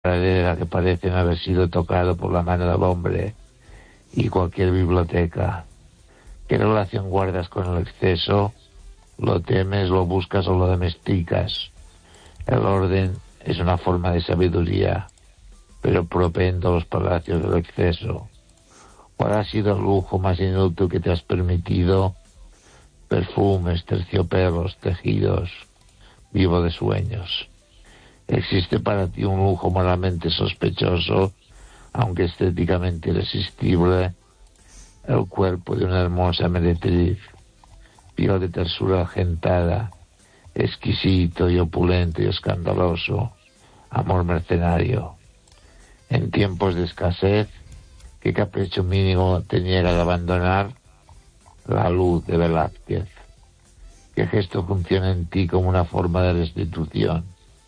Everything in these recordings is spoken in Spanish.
pradera que parecen haber sido tocado por la mano del hombre y cualquier biblioteca. ¿Qué relación guardas con el exceso? ¿Lo temes, lo buscas o lo domesticas? El orden es una forma de sabiduría, pero propendo a los palacios del exceso. ¿Cuál ha sido el lujo más inútil que te has permitido? Perfumes, terciopelos, tejidos, vivo de sueños. ¿Existe para ti un lujo moralmente sospechoso, aunque estéticamente irresistible? El cuerpo de una hermosa meretriz, piel de tersura argentada, exquisito y opulento y escandaloso, amor mercenario. En tiempos de escasez, ¿qué capricho mínimo te niega de abandonar? La luz de Velázquez. ¿Qué gesto funciona en ti como una forma de restitución?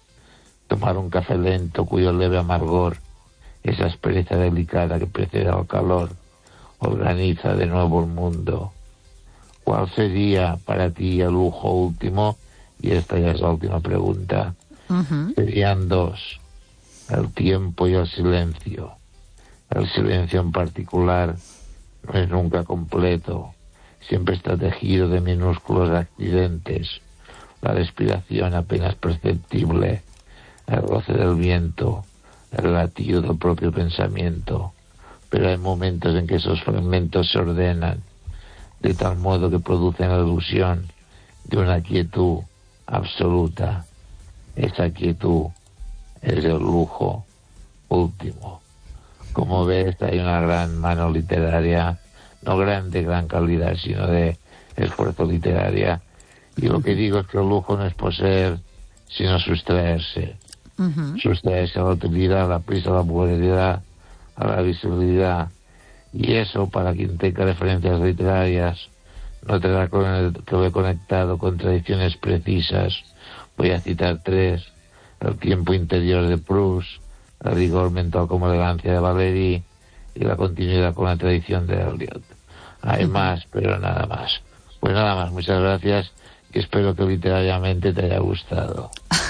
Tomar un café lento cuyo leve amargor, esa aspereza delicada que precede al calor, organiza de nuevo el mundo. ¿Cuál sería para ti el lujo último? Y esta ya es la última pregunta. Serían dos: el tiempo y el silencio. El silencio en particular no es nunca completo, siempre está tejido de minúsculos accidentes, la respiración apenas perceptible, el roce del viento, el latido del propio pensamiento, pero hay momentos en que esos fragmentos se ordenan, de tal modo que producen la ilusión de una quietud absoluta. Esa quietud es el lujo último. Como ves, hay una gran mano literaria, no de gran calidad, sino de esfuerzo literaria. Y lo que digo es que el lujo no es poseer, sino sustraerse. Sustraerse a la utilidad, a la prisa, a la popularidad, a la visibilidad. Y eso, para quien tenga referencias literarias, no tendrá que ver conectado con tradiciones precisas. Voy a citar tres: el tiempo interior de Proust, el rigor mental como elegancia de Valéry y la continuidad con la tradición de Eliot. Hay más, pero nada más. Pues nada más, muchas gracias y espero que literariamente te haya gustado.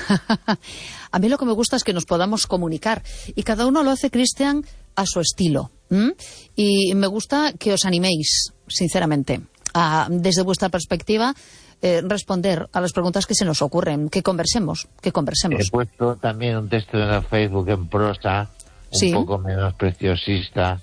A mí lo que me gusta es que nos podamos comunicar y cada uno lo hace, Cristian, a su estilo. Y me gusta que os animéis, sinceramente, a, desde vuestra perspectiva, responder a las preguntas que se nos ocurren, que conversemos. He puesto también un texto en el Facebook en prosa, un poco menos preciosista,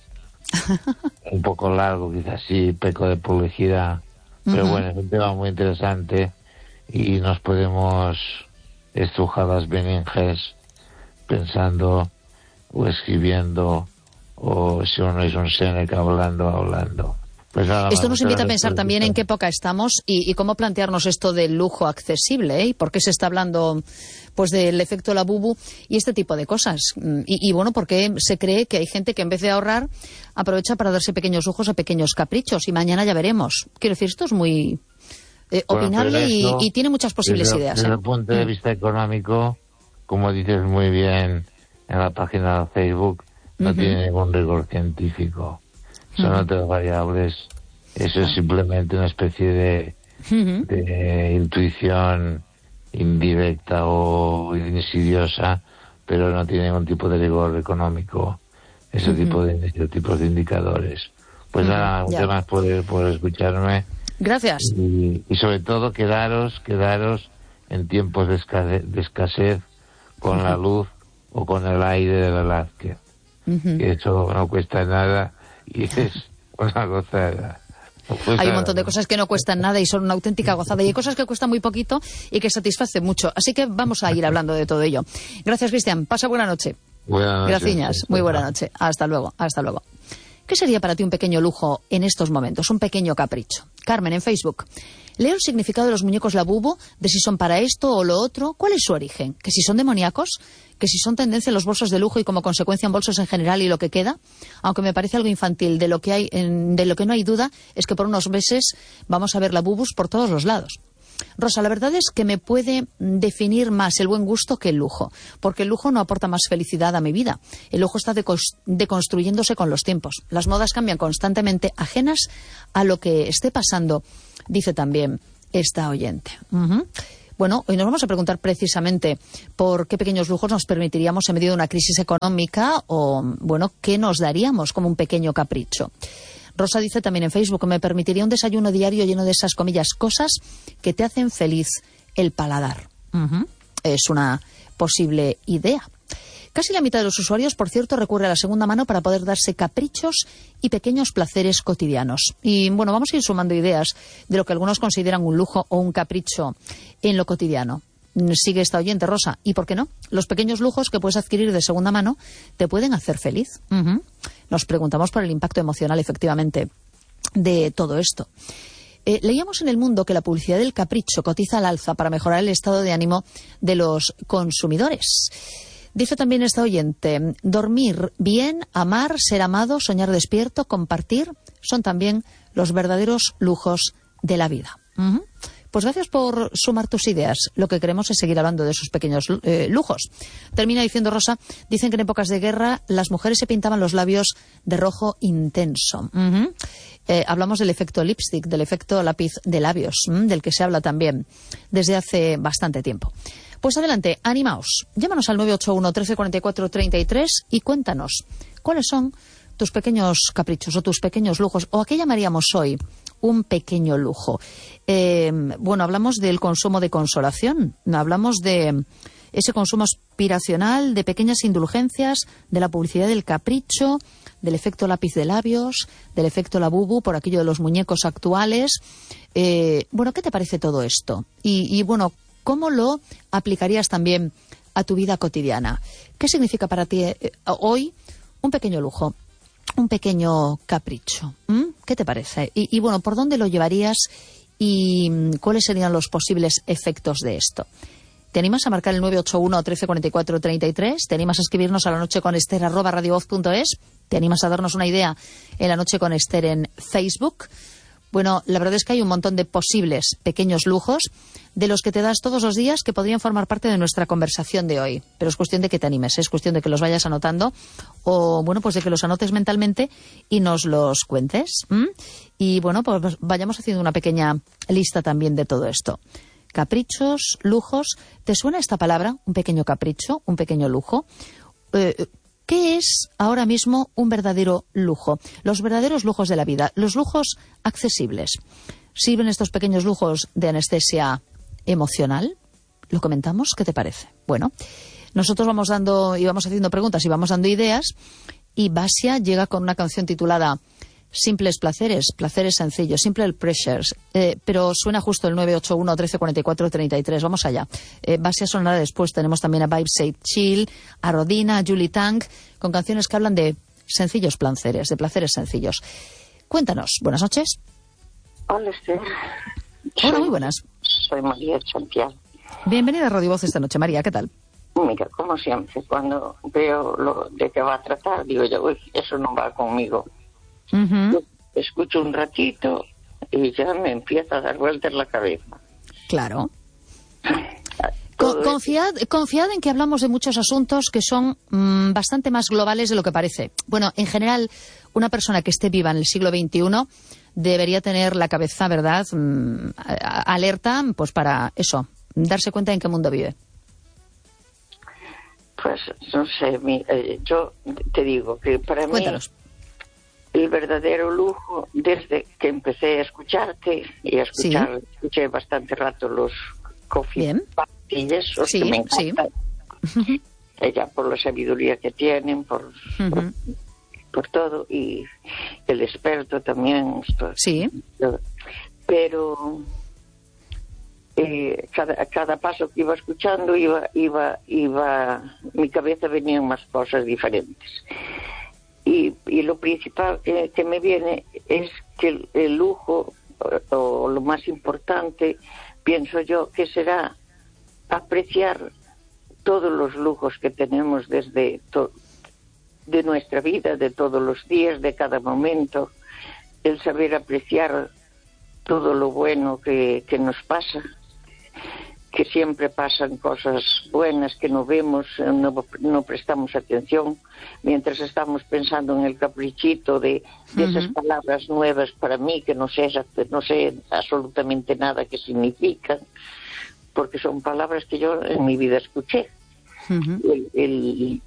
un poco largo, quizás sí, peco de publicidad, pero bueno, es un tema muy interesante y nos podemos estrujar las meninges pensando o escribiendo, o si uno es un Séneca hablando. Pues nada, esto nos invita a pensar también en qué época estamos y cómo plantearnos esto del lujo accesible, y por qué se está hablando pues del efecto Labubu y este tipo de cosas. Y bueno, porque se cree que hay gente que en vez de ahorrar aprovecha para darse pequeños lujos a pequeños caprichos, y mañana ya veremos. Quiero decir, esto es muy opinable y tiene muchas posibles ideas. Desde el punto de vista económico, como dices muy bien en la página de Facebook, no tiene ningún rigor científico. Son otras variables. Eso es simplemente una especie de intuición indirecta o insidiosa, pero no tiene ningún tipo de rigor económico, ese tipo de tipos de indicadores. Pues nada, muchas más por escucharme. Gracias. Y sobre todo quedaros en tiempos de escasez con la luz o con el aire de Velázquez, que eso no cuesta nada y es una gozada. Hay un montón de cosas que no cuestan nada y son una auténtica gozada, y hay cosas que cuestan muy poquito y que satisfacen mucho. Así que vamos a ir hablando de todo ello. Gracias, Cristian. Pasa buena noche. Buenas noches. Gracias. Muy buena noche. Hasta luego. Hasta luego. ¿Qué sería para ti un pequeño lujo en estos momentos? Un pequeño capricho. Carmen, en Facebook. Leo el significado de los muñecos Labubu, de si son para esto o lo otro. ¿Cuál es su origen? ¿Que si son demoníacos? ¿Que si son tendencia en los bolsos de lujo y como consecuencia en bolsos en general y lo que queda? Aunque me parece algo infantil, de lo que no hay duda es que por unos meses vamos a ver Labubus por todos los lados. Rosa, la verdad es que me puede definir más el buen gusto que el lujo, porque el lujo no aporta más felicidad a mi vida. El lujo está deconstruyéndose con los tiempos. Las modas cambian constantemente, ajenas a lo que esté pasando, dice también esta oyente. Bueno, hoy nos vamos a preguntar precisamente por qué pequeños lujos nos permitiríamos en medio de una crisis económica o, bueno, qué nos daríamos como un pequeño capricho. Rosa dice también en Facebook que me permitiría un desayuno diario lleno de esas, comillas, cosas que te hacen feliz el paladar. Es una posible idea. Casi la mitad de los usuarios, por cierto, recurre a la segunda mano para poder darse caprichos y pequeños placeres cotidianos. Y bueno, vamos a ir sumando ideas de lo que algunos consideran un lujo o un capricho en lo cotidiano. Sigue esta oyente, Rosa. ¿Y por qué no? Los pequeños lujos que puedes adquirir de segunda mano te pueden hacer feliz. Nos preguntamos por el impacto emocional, efectivamente, de todo esto. Leíamos en El Mundo que la publicidad del capricho cotiza al alza para mejorar el estado de ánimo de los consumidores. Dice también esta oyente, dormir bien, amar, ser amado, soñar despierto, compartir, son también los verdaderos lujos de la vida. Pues gracias por sumar tus ideas. Lo que queremos es seguir hablando de esos pequeños lujos. Termina diciendo Rosa, dicen que en épocas de guerra las mujeres se pintaban los labios de rojo intenso. Hablamos del efecto lipstick, del efecto lápiz de labios, del que se habla también desde hace bastante tiempo. Pues adelante, animaos. Llámanos al 981 13 44 33 y cuéntanos cuáles son tus pequeños caprichos o tus pequeños lujos, o a qué llamaríamos hoy un pequeño lujo. Bueno, hablamos del consumo de consolación, hablamos de ese consumo aspiracional, de pequeñas indulgencias, de la publicidad del capricho, del efecto lápiz de labios, del efecto labubu, por aquello de los muñecos actuales. Bueno, ¿qué te parece todo esto? Y bueno, ¿cómo lo aplicarías también a tu vida cotidiana? ¿Qué significa para ti hoy un pequeño lujo, un pequeño capricho? ¿Qué te parece? Y bueno, ¿por dónde lo llevarías y cuáles serían los posibles efectos de esto? ¿Te animas a marcar el 981 13 44 33? ¿Te animas a escribirnos a lanocheconester@radiovoz.es? ¿Te animas a darnos una idea en La Noche con Ester en Facebook? Bueno, la verdad es que hay un montón de posibles pequeños lujos de los que te das todos los días que podrían formar parte de nuestra conversación de hoy. Pero es cuestión de que te animes, es cuestión de que los vayas anotando o, bueno, pues de que los anotes mentalmente y nos los cuentes. Y, bueno, pues vayamos haciendo una pequeña lista también de todo esto. Caprichos, lujos. ¿Te suena esta palabra? Un pequeño capricho, un pequeño lujo. ¿Qué es ahora mismo un verdadero lujo? Los verdaderos lujos de la vida, los lujos accesibles. ¿Sirven estos pequeños lujos de anestesia emocional? ¿Lo comentamos? ¿Qué te parece? Bueno, nosotros vamos dando y vamos haciendo preguntas y vamos dando ideas, y Basia llega con una canción titulada Simples placeres, placeres sencillos, Simple Pleasures, pero suena justo el 981 13 44 33. Vamos allá. Basia sonará después. Tenemos también a Vibe Safe Chill, a Rodina, a Julie Tang, con canciones que hablan de sencillos placeres, de placeres sencillos. Cuéntanos. Buenas noches. Hola, Esther. Hola, muy buenas. Soy María Santiago. Bienvenida a Radio Voz esta noche, María. ¿Qué tal? Mira, como siempre, cuando veo lo de qué va a tratar, digo yo, uy, eso no va conmigo. Yo escucho un ratito y ya me empieza a dar vueltas la cabeza. Claro. Confiad en que hablamos de muchos asuntos que son bastante más globales de lo que parece. Bueno, en general, una persona que esté viva en el siglo XXI debería tener la cabeza, ¿verdad?, alerta, pues para eso, darse cuenta en qué mundo vive. Pues, no sé, yo te digo que para Cuéntanos. mí el verdadero lujo, desde que empecé a escucharte y a escuchar, sí, escuché bastante rato los coffee party, esos que me encantan. Sí. Ella por la sabiduría que tienen, por todo, y el experto también. Sí. Pero cada paso que iba escuchando iba mi cabeza venían más cosas diferentes. Y lo principal que me viene es que el lujo, o lo más importante, pienso yo, que será apreciar todos los lujos que tenemos desde de nuestra vida, de todos los días, de cada momento, el saber apreciar todo lo bueno que nos pasa, que siempre pasan cosas buenas que no vemos, no prestamos atención, mientras estamos pensando en el caprichito de esas palabras nuevas para mí, que no sé absolutamente nada que significan, porque son palabras que yo en mi vida escuché. El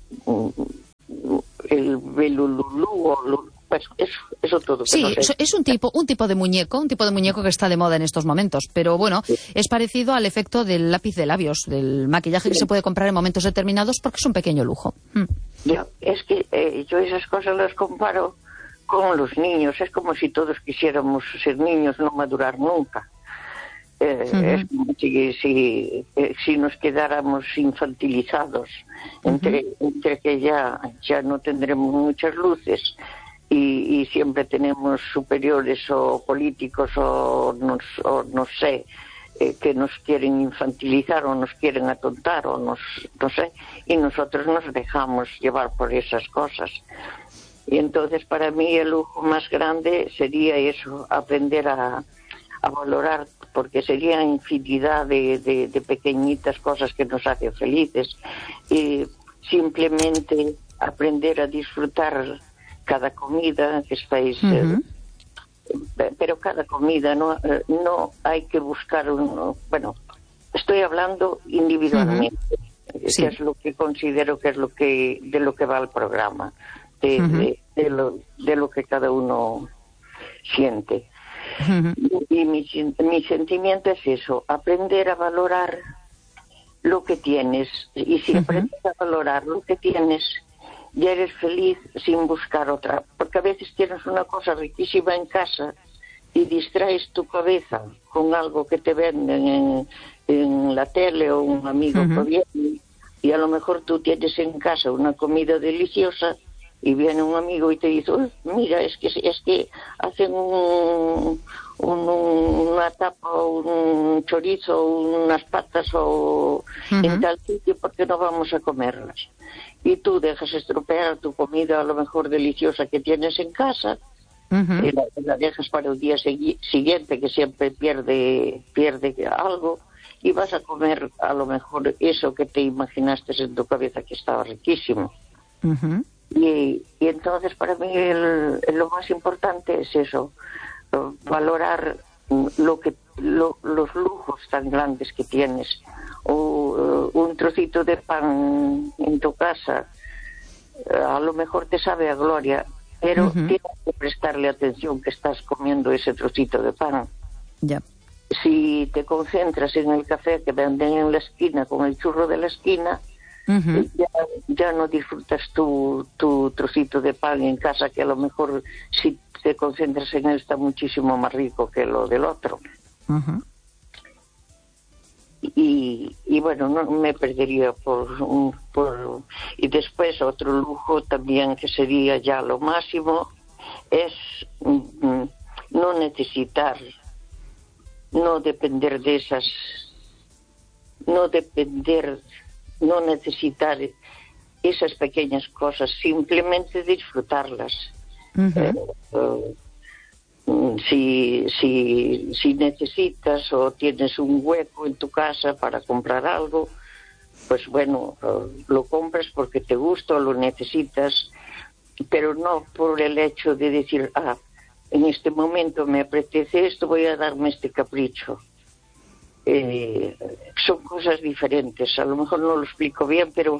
belululú, pues eso todo. Sí, no sé. es un tipo de muñeco que está de moda en estos momentos, pero bueno, Sí. es parecido al efecto del lápiz de labios, del maquillaje que se puede comprar en momentos determinados porque es un pequeño lujo. Es que yo esas cosas las comparo con los niños. Es como si todos quisiéramos ser niños, no madurar nunca. Es como si nos quedáramos infantilizados, entre que ya no tendremos muchas luces y siempre tenemos superiores o políticos o no sé, que nos quieren infantilizar o nos quieren atontar o no sé, y nosotros nos dejamos llevar por esas cosas. Y entonces para mí el lujo más grande sería eso, aprender a valorar, porque sería infinidad de pequeñitas cosas que nos hacen felices, y simplemente aprender a disfrutar cada comida que estáis, pero cada comida, no hay que buscar bueno, estoy hablando individualmente, Sí. que es lo que considero que es de lo que va el programa, de lo que cada uno siente. Y mi sentimiento es eso, aprender a valorar lo que tienes, y si aprendes a valorar lo que tienes, ya eres feliz sin buscar otra, porque a veces tienes una cosa riquísima en casa y distraes tu cabeza con algo que te venden en la tele o un amigo que viene, y a lo mejor tú tienes en casa una comida deliciosa y viene un amigo y te dice, mira, es que hacen una tapa, un chorizo, unas patas o en tal sitio, porque no vamos a comerlas. Y tú dejas estropear tu comida a lo mejor deliciosa que tienes en casa, y la dejas para el día siguiente, que siempre pierde algo, y vas a comer a lo mejor eso que te imaginaste en tu cabeza que estaba riquísimo. Y entonces para mí lo más importante es eso, valorar los lujos tan grandes que tienes, o un trocito de pan en tu casa, a lo mejor te sabe a gloria, pero tienes que prestarle atención que estás comiendo ese trocito de pan. Ya. Si te concentras en el café que venden en la esquina con el churro de la esquina, ya no disfrutas tu trocito de pan en casa, que a lo mejor si te concentras en él está muchísimo más rico que lo del otro. Y bueno, no me perdería y después otro lujo también que sería ya lo máximo es no necesitar, no depender de esas, no necesitar esas pequeñas cosas, simplemente disfrutarlas. Si necesitas o tienes un hueco en tu casa para comprar algo, pues bueno, lo compras porque te gusta o lo necesitas, pero no por el hecho de decir, en este momento me apetece esto, voy a darme este capricho. Son cosas diferentes, a lo mejor no lo explico bien, pero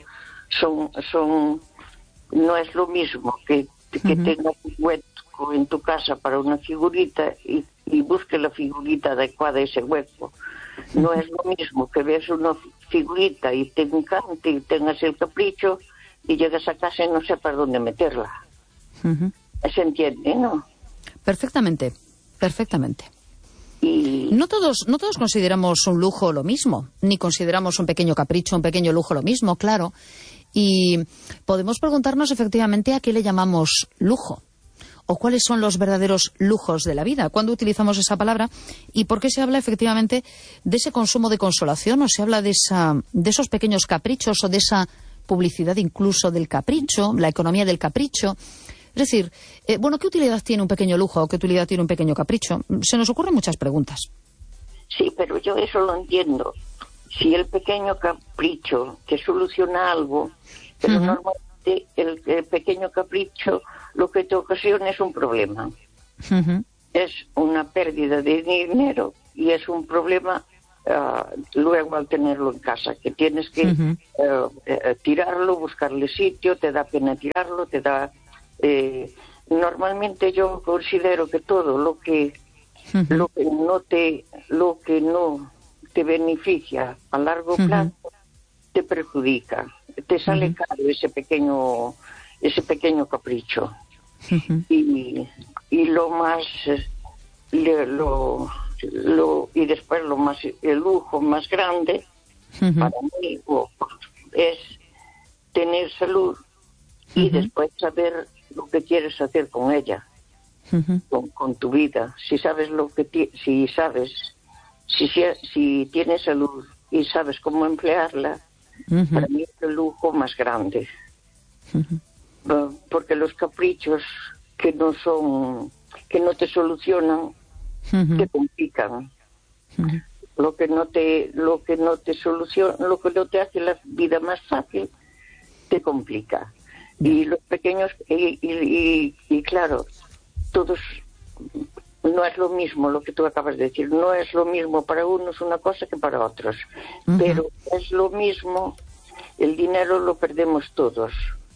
no es lo mismo que tengas un hueco en tu casa para una figurita y busques la figurita adecuada a ese hueco. No es lo mismo que veas una figurita y te encante y tengas el capricho y llegas a casa y no sepas dónde meterla. ¿Se entiende, no? Perfectamente. Y No todos consideramos un lujo lo mismo, ni consideramos un pequeño capricho, un pequeño lujo lo mismo, claro. Y podemos preguntarnos efectivamente a qué le llamamos lujo, o cuáles son los verdaderos lujos de la vida, cuándo utilizamos esa palabra y por qué se habla efectivamente de ese consumo de consolación, o se habla de esos pequeños caprichos, o de esa publicidad incluso del capricho, la economía del capricho. Es decir, ¿qué utilidad tiene un pequeño lujo o qué utilidad tiene un pequeño capricho? Se nos ocurren muchas preguntas. sí, pero yo eso lo entiendo. Si el pequeño capricho te soluciona algo, pero normalmente el pequeño capricho lo que te ocasiona es un problema. Es una pérdida de dinero y es un problema luego al tenerlo en casa, que tienes que tirarlo, buscarle sitio, te da pena tirarlo, te da... normalmente yo considero que todo lo que no te beneficia a largo plazo te perjudica, te sale caro ese pequeño capricho. Y lo más y después el lujo más grande para mí es tener salud y después saber lo que quieres hacer con ella, con tu vida. Si sabes si tienes salud y sabes cómo emplearla, para mí es el lujo más grande. Porque los caprichos que no te solucionan te complican. Lo que no te soluciona, lo que no te hace la vida más fácil, te complica. Y los pequeños y claro, todos, no es lo mismo lo que tú acabas de decir, no es lo mismo para unos una cosa que para otros, pero es lo mismo. El dinero lo perdemos todos.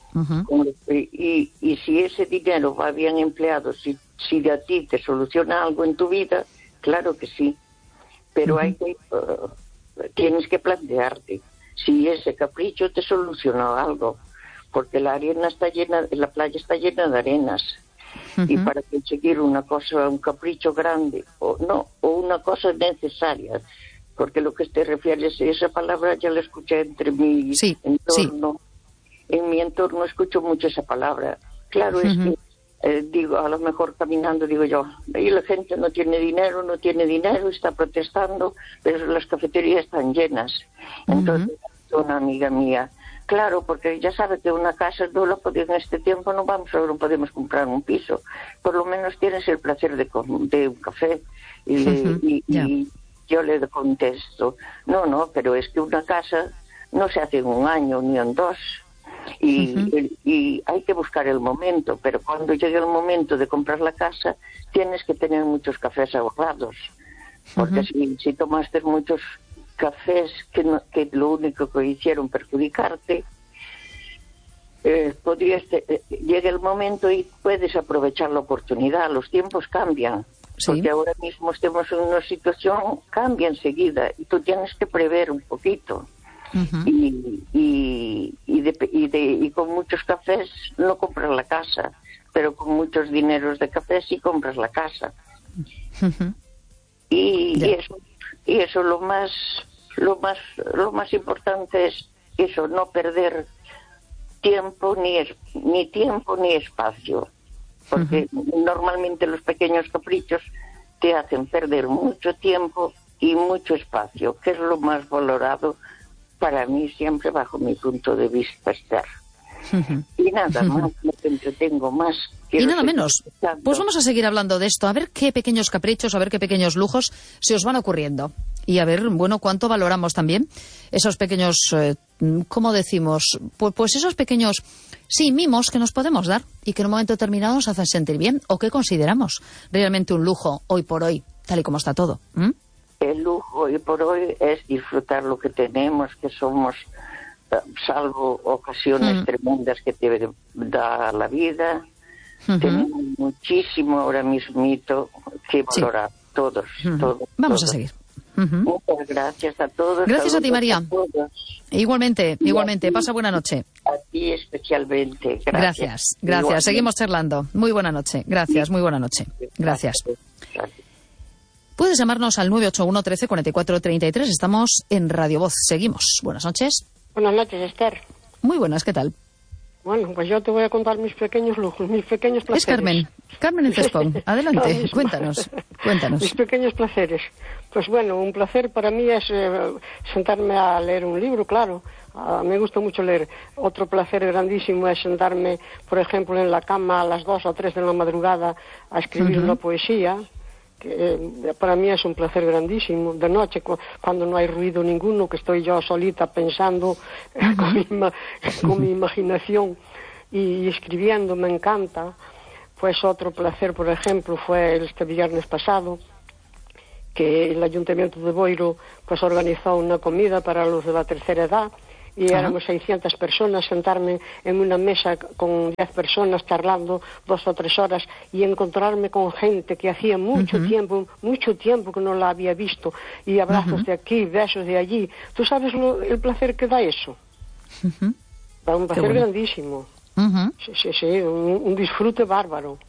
Y si ese dinero va bien empleado, si a ti te soluciona algo en tu vida, claro que sí, pero tienes que plantearte si ese capricho te solucionó algo, porque la playa está llena de arenas, y para conseguir una cosa, un capricho grande o una cosa necesaria, porque lo que te refieres, esa palabra ya la escuché entre mi entorno. En mi entorno escucho mucho esa palabra. Claro, es que digo, a lo mejor caminando digo yo, ahí la gente no tiene dinero, está protestando, pero las cafeterías están llenas. Entonces, una amiga mía, claro, porque ya sabe que una casa en este tiempo no podemos comprar un piso. Por lo menos tienes el placer de un café. Y yo le contesto, no, pero es que una casa no se hace en un año ni en dos. Y hay que buscar el momento, pero cuando llegue el momento de comprar la casa tienes que tener muchos cafés ahorrados, porque si tomaste muchos cafés que lo único que hicieron perjudicarte, llega el momento y puedes aprovechar la oportunidad. Los tiempos cambian, porque ahora mismo estamos en una situación, cambia enseguida y tú tienes que prever un poquito. Y con muchos cafés no compras la casa, pero con muchos dineros de café sí compras la casa. Y eso lo más importante es eso, no perder tiempo ni tiempo ni espacio, porque normalmente los pequeños caprichos te hacen perder mucho tiempo y mucho espacio, que es lo más valorado para mí siempre, bajo mi punto de vista, Esther. Y nada más, no te entretengo más. Y nada menos. Pues vamos a seguir hablando de esto, a ver qué pequeños caprichos, a ver qué pequeños lujos se os van ocurriendo. Y a ver, bueno, cuánto valoramos también esos pequeños, ¿cómo decimos? Pues esos pequeños, mimos que nos podemos dar y que en un momento determinado nos hacen sentir bien, o que consideramos realmente un lujo hoy por hoy, tal y como está todo. El lujo hoy por hoy es disfrutar lo que tenemos, que somos, salvo ocasiones tremendas que te da la vida, tenemos muchísimo ahora mismito que valorar, todos. Vamos a seguir. Muchas gracias a todos. Gracias a ti, María. Igualmente, pasa buena noche. A ti especialmente. Gracias. Seguimos charlando. Muy buena noche. Gracias, muy buena noche. Gracias. Puedes llamarnos al 981 13 44 33. Estamos en Radio Voz. Seguimos. Buenas noches. Buenas noches, Esther. Muy buenas, ¿qué tal? Bueno, pues yo te voy a contar mis pequeños lujos, mis pequeños placeres. Es Carmen en Cespón. Adelante, cuéntanos. Mis pequeños placeres. Pues bueno, un placer para mí es sentarme a leer un libro, claro. Me gusta mucho leer. Otro placer grandísimo es sentarme, por ejemplo, en la cama a las 2 o 3 de la madrugada a escribir una poesía. Que para mí es un placer grandísimo. De noche, cuando no hay ruido ninguno, que estoy yo solita pensando con mi imaginación y escribiendo, me encanta. Pues otro placer, por ejemplo, fue este viernes pasado, que el Ayuntamiento de Boiro pues organizó una comida para los de la tercera edad, y éramos 600 personas, sentarme en una mesa con 10 personas charlando 2 o 3 horas y encontrarme con gente que hacía mucho tiempo que no la había visto, y abrazos de aquí, besos de allí. ¿Tú sabes el placer que da eso? Da un placer grandísimo. Sí, un disfrute bárbaro.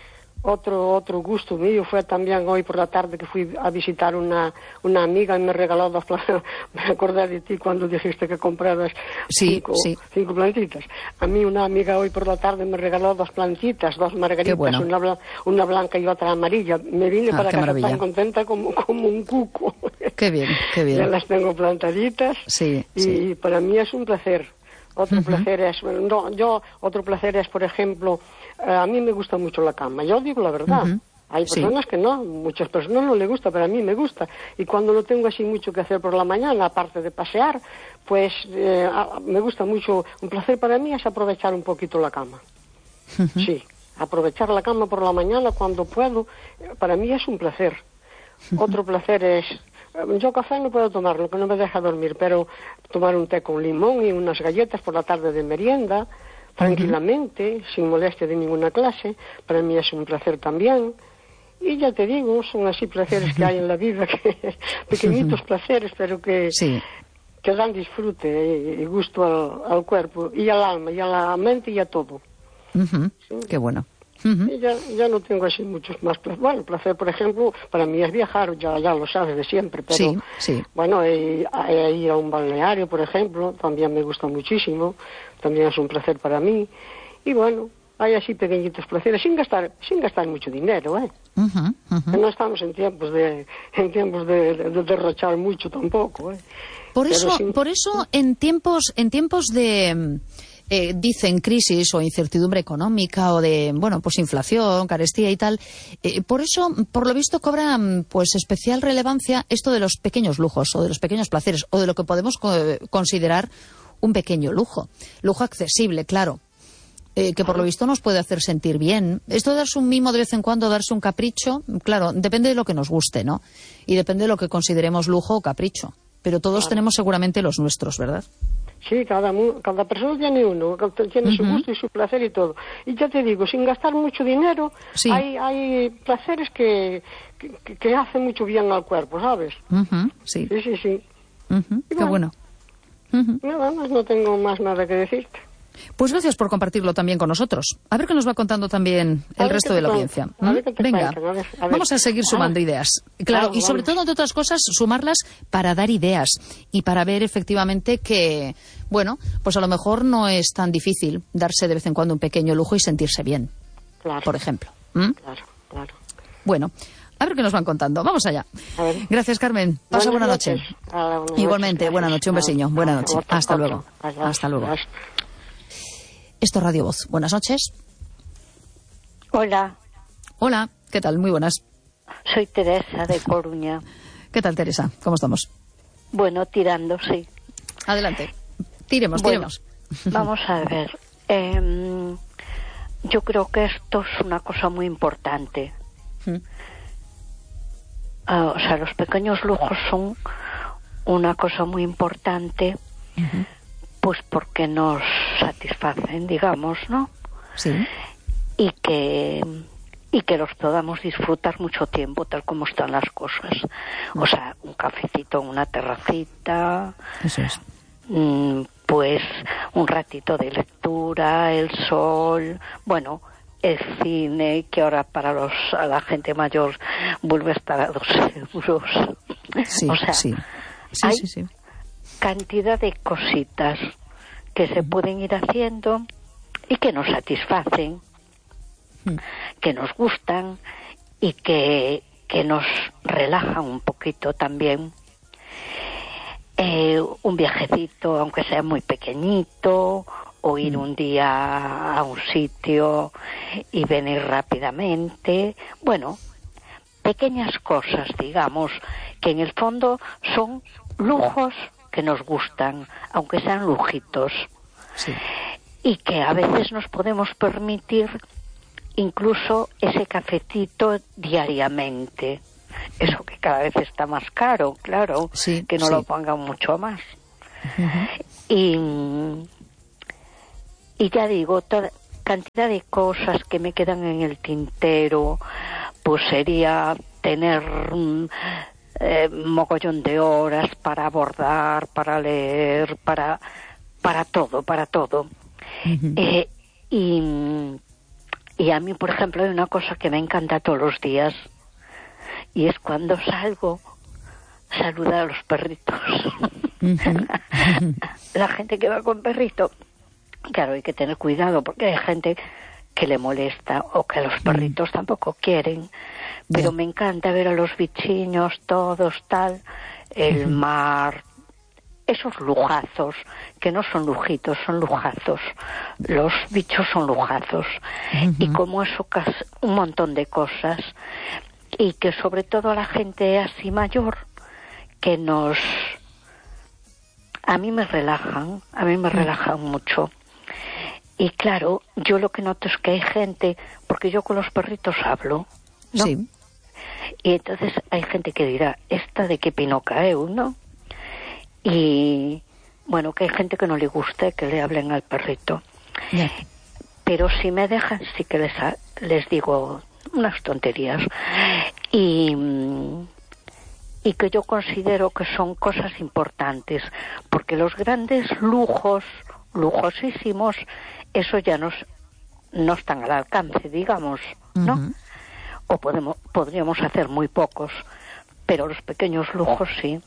Otro gusto mío fue también hoy por la tarde, que fui a visitar una amiga y me regaló 2 plantitas. Me acordé de ti cuando dijiste que compraras 5 plantitas. A mí una amiga hoy por la tarde me regaló 2 plantitas, 2 margaritas, bueno. una blanca y otra amarilla. Me vine para casa tan contenta como un cuco. Qué bien, qué bien. Ya las tengo plantaditas y para mí es un placer. Otro placer es, otro placer es, por ejemplo, a mí me gusta mucho la cama, yo digo la verdad. Hay personas que no, muchas personas no les gusta, pero a mí me gusta. Y cuando no tengo así mucho que hacer por la mañana, aparte de pasear, pues me gusta mucho. Un placer para mí es aprovechar un poquito la cama. Sí, aprovechar la cama por la mañana cuando puedo, para mí es un placer. Otro placer es... Yo café no puedo tomarlo, que no me deja dormir, pero tomar un té con limón y unas galletas por la tarde de merienda, tranquilamente, sin molestia de ninguna clase, para mí es un placer también. Y ya te digo, son así placeres que hay en la vida, que pequeñitos placeres, pero que dan disfrute y gusto al cuerpo, y al alma, y a la mente, y a todo. Qué bueno. Y ya no tengo así muchos más placeres. Bueno, el placer, por ejemplo, para mí es viajar, ya lo sabes de siempre, pero bueno, ir a un balneario, por ejemplo, también me gusta muchísimo, también es un placer para mí. Y bueno, hay así pequeñitos placeres, sin gastar mucho dinero, Que no estamos en tiempos de derrochar mucho tampoco, Por eso en tiempos de dicen crisis o incertidumbre económica o de, pues inflación, carestía y tal, por eso, por lo visto, cobra pues especial relevancia esto de los pequeños lujos o de los pequeños placeres o de lo que podemos considerar un pequeño lujo. Lujo accesible, claro, que por lo visto nos puede hacer sentir bien. Esto de darse un mimo de vez en cuando, darse un capricho, claro, depende de lo que nos guste, ¿no? Y depende de lo que consideremos lujo o capricho. Pero todos tenemos seguramente los nuestros, ¿verdad? Sí, cada persona tiene uno, tiene su gusto y su placer y todo. Y ya te digo, sin gastar mucho dinero, hay placeres que hacen mucho bien al cuerpo, ¿sabes? Sí. Qué bueno. Nada más, no tengo más nada que decirte. Pues gracias por compartirlo también con nosotros. A ver qué nos va contando también el resto de la audiencia. Venga, vamos a seguir sumando ideas. Claro, y sobre todo, entre otras cosas, sumarlas para dar ideas y para ver efectivamente que, pues a lo mejor no es tan difícil darse de vez en cuando un pequeño lujo y sentirse bien, por ejemplo. Claro. Bueno, a ver qué nos van contando. Vamos allá. Gracias, Carmen. Pasa buena noche. Igualmente, buena noche. Un besiño. Buena noche. Hasta luego. Hasta luego. Esto es Radio Voz. Buenas noches. Hola. Hola, ¿qué tal? Muy buenas. Soy Teresa de Coruña. ¿Qué tal, Teresa? ¿Cómo estamos? Bueno, tirando, sí. Adelante. Tiremos. Vamos a ver. Yo creo que esto es una cosa muy importante. O sea, los pequeños lujos son una cosa muy importante. Pues porque nos satisfacen, digamos, ¿no? Sí. Y que los podamos disfrutar mucho tiempo, tal como están las cosas. O sea, un cafecito en una terracita. Eso es. Pues un ratito de lectura, el sol, el cine, que ahora para a la gente mayor vuelve a estar a 2 euros. Sí, o sea, sí. Cantidad de cositas que se pueden ir haciendo y que nos satisfacen, que nos gustan y que nos relajan un poquito también. Un viajecito, aunque sea muy pequeñito, o ir un día a un sitio y venir rápidamente. Pequeñas cosas, digamos, que en el fondo son lujos que nos gustan, aunque sean lujitos, y que a veces nos podemos permitir incluso ese cafetito diariamente. Eso que cada vez está más caro, claro, sí, que no sí. lo pongan mucho más. Y ya digo, toda cantidad de cosas que me quedan en el tintero, pues sería tener mogollón de horas para bordar, para leer, para todo. Y a mí, por ejemplo, hay una cosa que me encanta todos los días, y es cuando salgo, saludar a los perritos. La gente que va con perrito, claro, hay que tener cuidado, porque hay gente que le molesta o que los perritos tampoco quieren, pero me encanta ver a los bichiños todos tal, el mar, esos lujazos, que no son lujitos, son lujazos, los bichos son lujazos, y como eso, un montón de cosas, y que sobre todo a la gente así mayor, que a mí me relajan mucho. Y claro, yo lo que noto es que hay gente, porque yo con los perritos hablo, ¿no? Sí. Y entonces hay gente que dirá, ¿esta de qué pino caeu, no? Y bueno, que hay gente que no le gusta que le hablen al perrito. Yeah. Pero si me dejan, sí que les digo unas tonterías. Y que yo considero que son cosas importantes, porque los grandes lujosísimos, eso ya no están al alcance, digamos, ¿no? O podríamos hacer muy pocos, pero los pequeños lujos sí.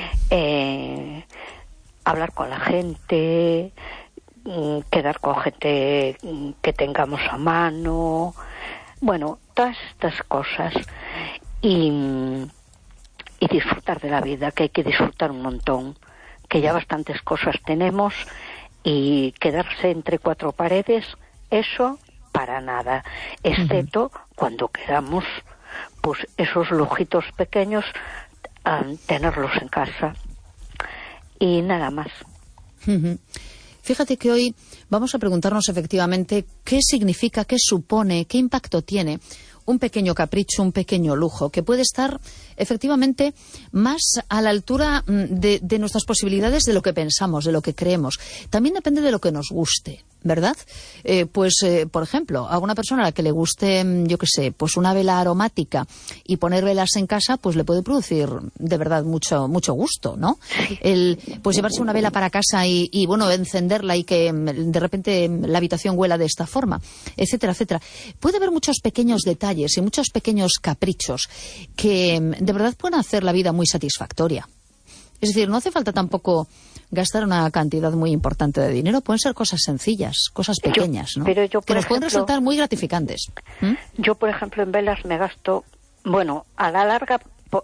Hablar con la gente, quedar con gente que tengamos a mano, bueno, todas estas cosas, y disfrutar de la vida, que hay que disfrutar un montón, que ya bastantes cosas tenemos, y quedarse entre cuatro paredes, eso para nada, excepto cuando queramos pues esos lujitos pequeños, tenerlos en casa, y nada más. Fíjate que hoy vamos a preguntarnos efectivamente qué significa, qué supone, qué impacto tiene un pequeño capricho, un pequeño lujo, que puede estar efectivamente más a la altura de nuestras posibilidades de lo que pensamos, de lo que creemos. También depende de lo que nos guste, ¿verdad? Por ejemplo, a una persona a la que le guste, yo qué sé, pues una vela aromática y poner velas en casa, pues le puede producir de verdad mucho gusto, ¿no? Pues llevarse una vela para casa y bueno, encenderla y que de repente la habitación huela de esta forma, etcétera, etcétera. Puede haber muchos pequeños detalles y muchos pequeños caprichos que de verdad pueden hacer la vida muy satisfactoria. Es decir, no hace falta tampoco gastar una cantidad muy importante de dinero. Pueden ser cosas senciillas, cosas pequeñas, ¿no? Pero yo, que nos pueden resultar muy gratificantes. Yo, por ejemplo, en velas me gasto, bueno, a la larga,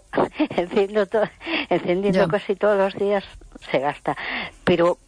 encendiendo casi todos los días se gasta. Pero,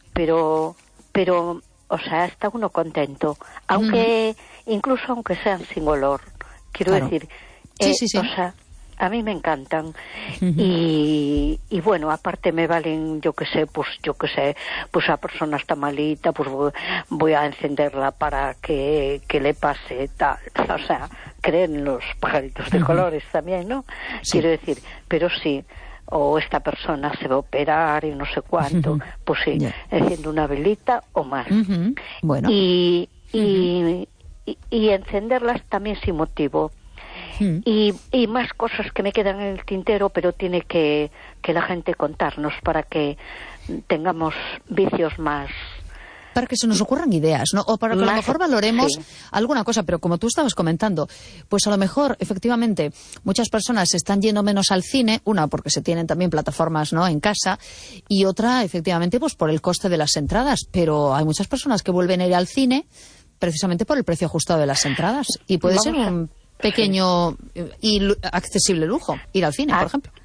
o sea, está uno contento. Aunque, incluso aunque sean sin olor. Quiero decir, sí. O sea, a mí me encantan. Y bueno, aparte me valen, yo que sé, pues la persona está malita, pues voy a encenderla para que le pase tal. O sea, creen los pajaritos de colores también, ¿no? Sí. Quiero decir, pero sí, o esta persona se va a operar y no sé cuánto, pues sí, enciendo una velita o más. Bueno. Y encenderlas también sin motivo. Y más cosas que me quedan en el tintero, pero tiene que la gente contarnos para que tengamos vicios más. Para que se nos ocurran ideas, ¿no? O para que a lo mejor valoremos alguna cosa, pero como tú estabas comentando, pues a lo mejor, efectivamente, muchas personas están yendo menos al cine, una porque se tienen también plataformas, ¿no?, en casa, y otra, efectivamente, pues por el coste de las entradas, pero hay muchas personas que vuelven a ir al cine precisamente por el precio ajustado de las entradas, y puede ser un pequeño y accesible lujo ir al cine, por ejemplo.